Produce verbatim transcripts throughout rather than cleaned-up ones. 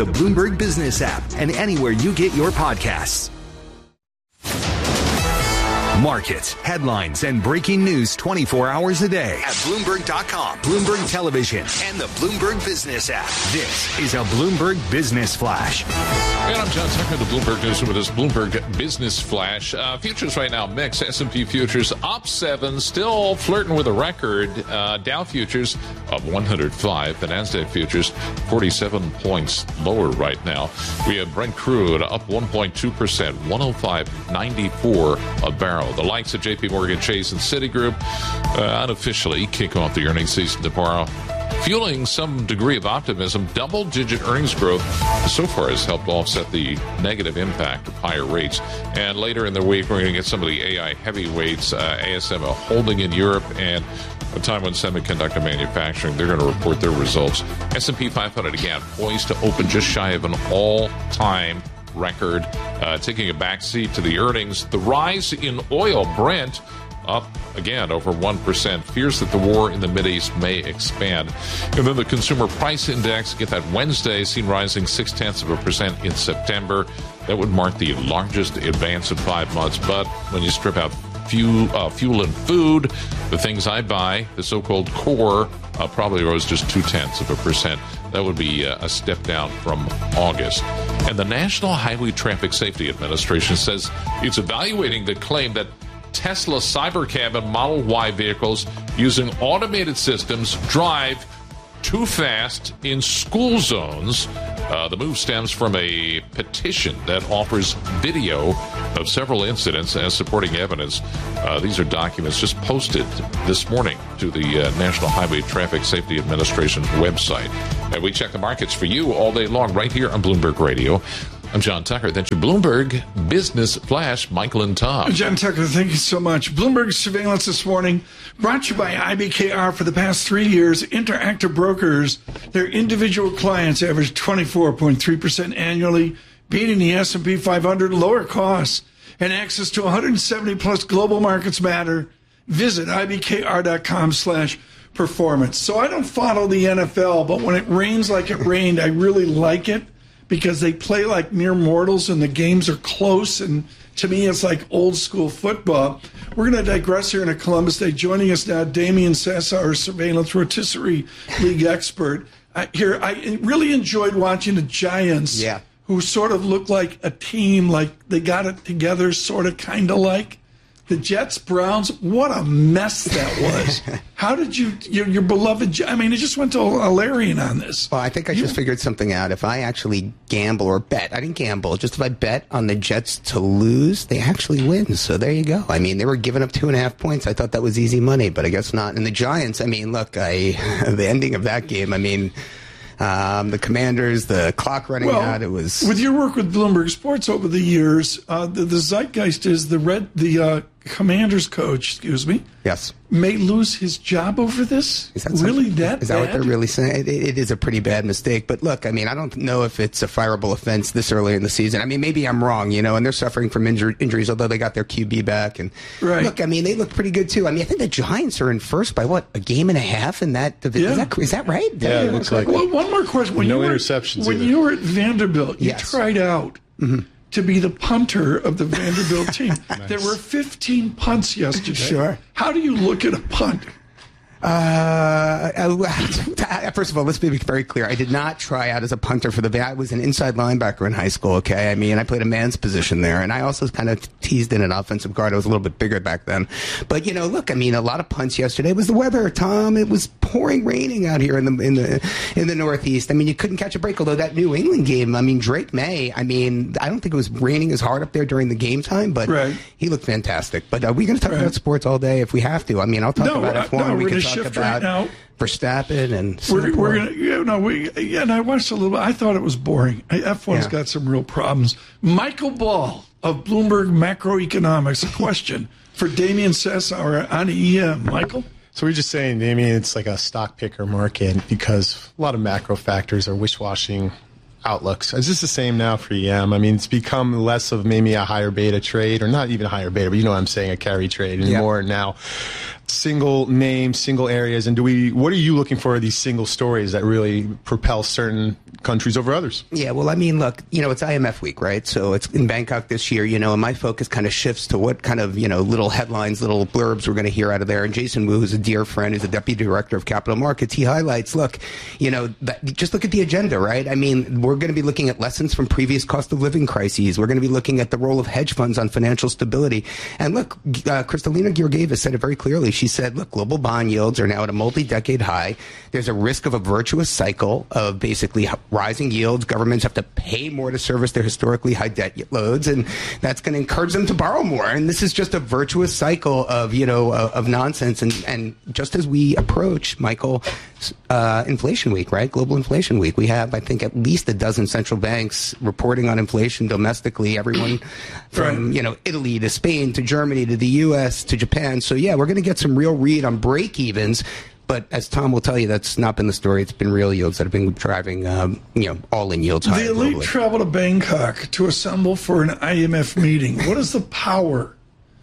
the Bloomberg Business app and anywhere you get your podcasts. Markets, headlines, and breaking news twenty-four hours a day at Bloomberg dot com, Bloomberg Television, and the Bloomberg Business app. This is a Bloomberg Business Flash. And I'm John Tucker, the Bloomberg News with this Bloomberg Business Flash. Uh, futures right now mixed. S and P futures up seven, still flirting with a record. Uh, Dow futures up one hundred five. The NASDAQ futures forty-seven points lower right now. We have Brent crude up one point two percent, one oh five ninety-four a barrel. The likes of J P Morgan Chase and Citigroup uh, unofficially kick off the earnings season tomorrow, fueling some degree of optimism. Double-digit earnings growth so far has helped offset the negative impact of higher rates. And later in the week, we're going to get some of the A I heavyweights, uh, A S M L holding in Europe, and a time when semiconductor manufacturing, they're going to report their results. S and P five hundred, again, poised to open just shy of an all-time record, uh, taking a backseat to the earnings. The rise in oil, Brent, up again over one percent. Fears that the war in the Mideast may expand. And then the consumer price index, get that Wednesday, seen rising six tenths of a percent in September. That would mark the largest advance in five months. But when you strip out fuel, uh, fuel and food, the things I buy, the so-called core, uh, probably rose just two tenths of a percent. That would be uh, a step down from August. And the National Highway Traffic Safety Administration says it's evaluating the claim that Tesla Cybercab and Model Y vehicles using automated systems drive too fast in school zones. Uh, the move stems from a petition that offers video of several incidents as supporting evidence. Uh, these are documents just posted this morning to the uh, National Highway Traffic Safety Administration's website. And we check the markets for you all day long right here on Bloomberg Radio. I'm John Tucker. That's your Bloomberg Business Flash, Michael and Tom. John Tucker, thank you so much. Bloomberg Surveillance this morning, brought to you by I B K R. For the past three years, Interactive Brokers, their individual clients averaged twenty-four point three percent annually, beating the S and P five hundred, lower costs, and access to one hundred seventy plus global markets matter. Visit ibkr.com slash performance. So I don't follow the N F L, but when it rains like it rained, I really like it, because they play like mere mortals and the games are close. And to me, it's like old school football. We're going to digress here in a Columbus Day. Joining us now, Damian Sessa, our surveillance rotisserie league expert. I, here, I really enjoyed watching the Giants, yeah. who sort of look like a team, like they got it together, sort of, kind of like. The Jets, Browns, what a mess that was. How did you, your, your beloved, I mean, it just went to Alarian on this. Well, I think I you, just figured something out. If I actually gamble or bet, I didn't gamble, just if I bet on the Jets to lose, they actually win. So there you go. I mean, they were giving up two and a half points. I thought that was easy money, but I guess not. And the Giants, I mean, look, I the ending of that game, I mean, Um, the Commanders, the clock running well, out. It was with your work with Bloomberg Sports over the years. Uh, the, the zeitgeist is the red. The uh, Commanders coach, excuse me, yes, may lose his job over this. Is that really that? Is that bad? what they're really saying? It, it is a pretty bad mistake. But look, I mean, I don't know if it's a fireable offense this early in the season. I mean, maybe I'm wrong, you know. And they're suffering from injur- injuries, although they got their Q B back. And right. look, I mean, they look pretty good too. I mean, I think the Giants are in first by what, a game and a half in that division. Yeah. Is, that, is that right? Yeah, it looks like well, one more question. When no you were, interceptions. When either. you were at Vanderbilt, you Yes. tried out Mm-hmm. to be the punter of the Vanderbilt team. Nice. There were fifteen punts yesterday. Sure. How do you look at a punt? Uh, first of all, let's be very clear. I did not try out as a punter for the. I was an inside linebacker in high school. Okay, I mean, I played a man's position there, and I also kind of teased in an offensive guard. I was a little bit bigger back then, but you know, look, I mean, a lot of punts yesterday. It was the weather, Tom. It was pouring, raining out here in the in the in the Northeast. I mean, you couldn't catch a break. Although that New England game, I mean, Drake May. I mean, I don't think it was raining as hard up there during the game time, but right. he looked fantastic. But are we going to talk right. about sports all day if we have to? I mean, I'll talk no, about F one. No, we we're can going to talk shift about right now. Verstappen and we're, we're gonna, you know, we yeah, and I watched a little bit. I thought it was boring. F one's yeah. got some real problems. Michael Ball of Bloomberg Macroeconomics. A question for Damian Sessauer on E M. Michael? So we're just saying, Damien, it's like a stock picker market because a lot of macro factors are wish-washing outlooks. Is this the same now for E M? I mean, it's become less of maybe a higher beta trade, or not even a higher beta, but you know what I'm saying, a carry trade anymore. Yeah. Now, single names, single areas, and do we? What are you looking for? These single stories that really propel certain countries over others. Yeah, well, I mean, look, you know, it's I M F week, right? So it's in Bangkok this year, you know, and my focus kind of shifts to what kind of, you know, little headlines, little blurbs we're going to hear out of there. And Jason Wu, who's a dear friend, who's the deputy director of capital markets, he highlights, look, you know, that, just look at the agenda, right? I mean, we're going to be looking at lessons from previous cost of living crises. We're going to be looking at the role of hedge funds on financial stability. And look, uh, Kristalina Georgieva said it very clearly. She said, look, global bond yields are now at a multi-decade high. There's a risk of a virtuous cycle of basically rising yields. Governments have to pay more to service their historically high debt loads, and that's going to encourage them to borrow more. And this is just a virtuous cycle of, you know, of, of nonsense. And, and just as we approach, Michael, uh, inflation week, right? Global inflation week. We have, I think, at least a dozen central banks reporting on inflation domestically. Everyone from, right. you know, Italy to Spain to Germany to the U S to Japan. So, yeah, we're going to get some real read on break-evens. But as Tom will tell you, that's not been the story. It's been real yields that have been driving, um, you know, all-in yields higher. The elite globally. travel to Bangkok to assemble for an I M F meeting. What is the power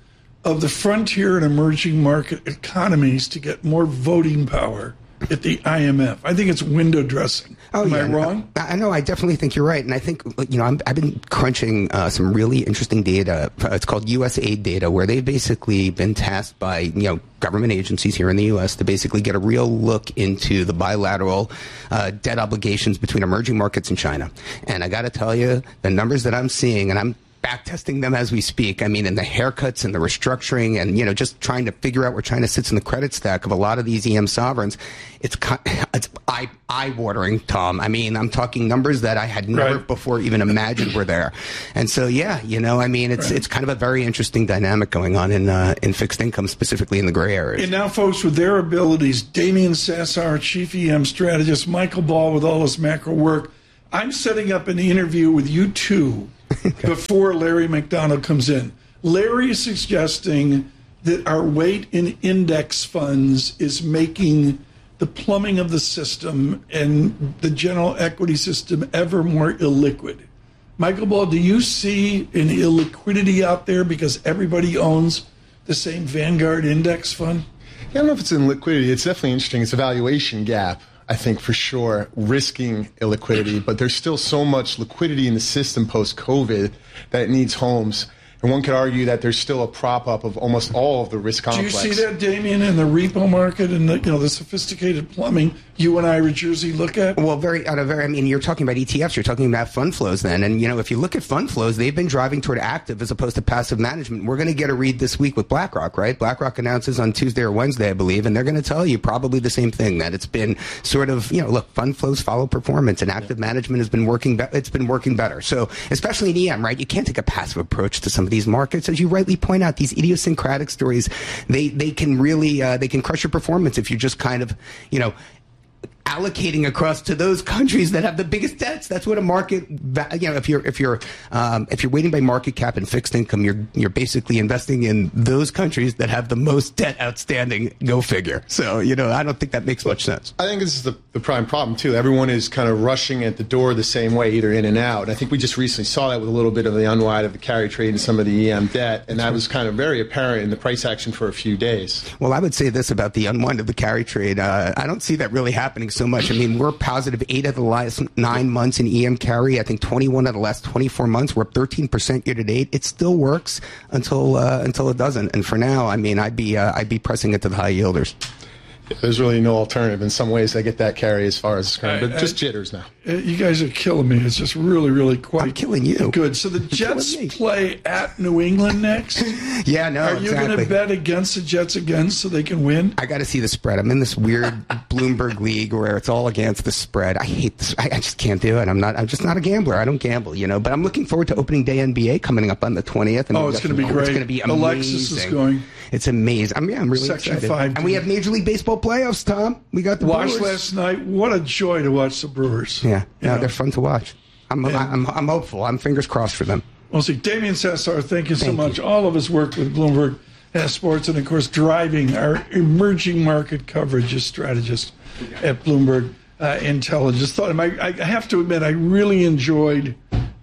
of the frontier and emerging market economies to get more voting power at the I M F? I think it's window dressing. Oh, Am yeah, I wrong? I know. I definitely think you're right. And I think, you know, I'm, I've been crunching uh, some really interesting data. It's called U S aid data, where they've basically been tasked by, you know, government agencies here in the U S to basically get a real look into the bilateral uh, debt obligations between emerging markets and China. And I got to tell you, the numbers that I'm seeing, and I'm backtesting them as we speak. I mean, in the haircuts and the restructuring and, you know, just trying to figure out where China sits in the credit stack of a lot of these E M sovereigns, it's it's eye, eye-watering, Tom. I mean, I'm talking numbers that I had never right. before even imagined were there. And so, yeah, you know, I mean, it's right. it's kind of a very interesting dynamic going on in uh, in fixed income, specifically in the gray areas. And now, folks, with their abilities, Damian Sassar, Chief E M Strategist, Michael Ball with all this macro work, I'm setting up an interview with you two before Larry McDonald comes in. Larry is suggesting that our weight in index funds is making the plumbing of the system and the general equity system ever more illiquid. Michael Ball, do you see an illiquidity out there because everybody owns the same Vanguard index fund? I don't know if it's in liquidity. It's definitely interesting. It's a valuation gap, I think, for sure, risking illiquidity. But there's still so much liquidity in the system post-COVID that it needs homes. And one could argue that there's still a prop up of almost all of the risk complex. Do you see that, Damien, in the repo market and the, you know, the sophisticated plumbing you and I, Jersey, look at? Well, very, out of very, I mean, you're talking about E T Fs, you're talking about fund flows then. And, you know, if you look at fund flows, they've been driving toward active as opposed to passive management. We're going to get a read this week with BlackRock, right? BlackRock announces on Tuesday or Wednesday, I believe, and they're going to tell you probably the same thing, that it's been sort of, you know, look, fund flows follow performance, and active yeah. management has been working, be- it's been working better. So, especially in E M, right? You can't take a passive approach to some of these markets. As you rightly point out, these idiosyncratic stories, they, they can really, uh, they can crush your performance if you just kind of, you know, allocating across to those countries that have the biggest debts. That's what a market, you know, if you're if you're um, if you're weighting by market cap and fixed income, you're you're basically investing in those countries that have the most debt outstanding. Go figure. So, you know, I don't think that makes much sense. I think this is the, the prime problem too. Everyone is kind of rushing at the door the same way, either in and out. And I think we just recently saw that with a little bit of the unwind of the carry trade and some of the E M debt, and that was kind of very apparent in the price action for a few days. Well, I would say this about the unwind of the carry trade. Uh, I don't see that really happening so much. I mean, we're positive eight of the last nine months in E M carry. I think twenty-one of the last twenty-four months. We're up thirteen percent year to date. It still works until uh, until it doesn't. And for now, I mean, I'd be uh, I'd be pressing it to the high yielders. There's really no alternative. In some ways, I get that carry as far as it's concerned, but I, just I, jitters now. You guys are killing me. It's just really, really quite I'm killing you. Good. So the Jets play at New England next? Yeah, no, Are you exactly. going to bet against the Jets again so they can win? I got to see the spread. I'm in this weird Bloomberg league where it's all against the spread. I hate this. I, I just can't do it. I'm not. I'm just not a gambler. I don't gamble, you know. But I'm looking forward to opening day N B A coming up on the twentieth. Oh, it's going to be great. It's going to be amazing. Alexis is going. It's amazing. I mean, yeah, I'm really Section excited. five. And we have Major League Baseball playoffs, Tom. We got the Watched Brewers. last night. What a joy to watch the Brewers. Yeah, no, know? They're fun to watch. I'm, Yeah. I'm, I'm hopeful. I'm fingers crossed for them. We'll see. Damien Sassar, thank you so Thank much. you. All of his work with Bloomberg uh, Sports and, of course, driving our emerging market coverage as strategist at Bloomberg uh, Intelligence. Thought I, I have to admit, I really enjoyed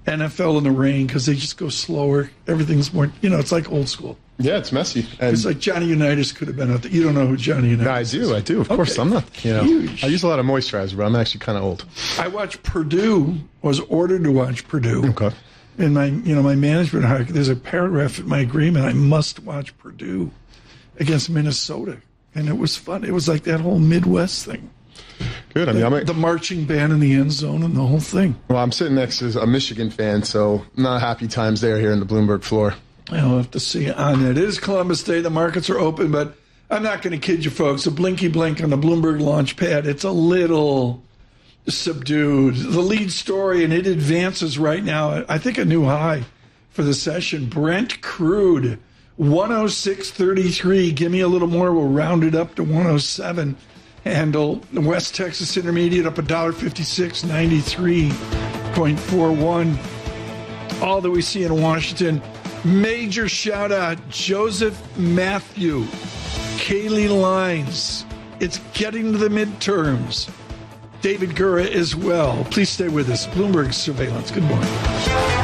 N F L in the rain because they just go slower. Everything's more, you know, it's like old school. Yeah, it's messy. And it's like Johnny Unitas could have been out there. You don't know who Johnny Unitas is. I do, I do. Of okay. course, I'm not, you know. Huge. I use a lot of moisturizer, but I'm actually kind of old. I watched Purdue, was ordered to watch Purdue. Okay. In my, you know, my management hierarchy, there's a paragraph in my agreement, I must watch Purdue against Minnesota. And it was fun. It was like that whole Midwest thing. Good. I mean, the, I'm a, the marching band in the end zone and the whole thing. Well, I'm sitting next to a Michigan fan, so not happy times there here in the Bloomberg floor. I'll have to see on that. It is Columbus Day. The markets are open, but I'm not going to kid you, folks. A blinky blink on the Bloomberg launch pad. It's a little subdued. The lead story, and it advances right now. I think a new high for the session. Brent crude, one oh six thirty-three. Give me a little more. We'll round it up to one oh seven. Handle the West Texas Intermediate up one fifty-six ninety-three point four one. All that we see in Washington. Major shout out, Joseph Matthew, Kaylee Lines. It's getting to the midterms. David Gura as well. Please stay with us. Bloomberg Surveillance. Good morning.